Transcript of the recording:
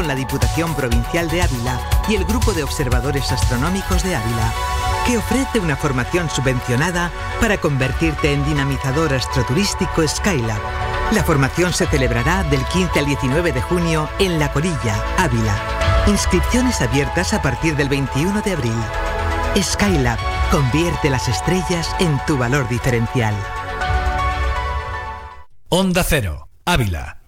con la Diputación Provincial de Ávila y el Grupo de Observadores Astronómicos de Ávila, que ofrece una formación subvencionada para convertirte en dinamizador astroturístico Skylab. La formación se celebrará del 15 al 19 de junio en La Corilla, Ávila. Inscripciones abiertas a partir del 21 de abril. Skylab, convierte las estrellas en tu valor diferencial. Onda Cero, Ávila.